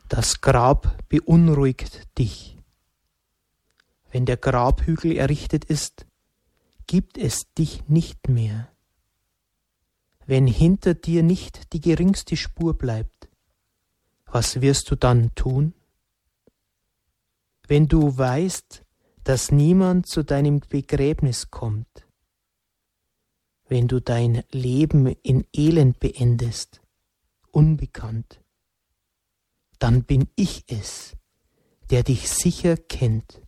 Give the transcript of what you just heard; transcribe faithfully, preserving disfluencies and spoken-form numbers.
Das Grab beunruhigt dich. Wenn der Grabhügel errichtet ist, gibt es dich nicht mehr. Wenn hinter dir nicht die geringste Spur bleibt, was wirst du dann tun? Wenn du weißt, dass niemand zu deinem Begräbnis kommt, wenn du dein Leben in Elend beendest, unbekannt, dann bin ich es, der dich sicher kennt.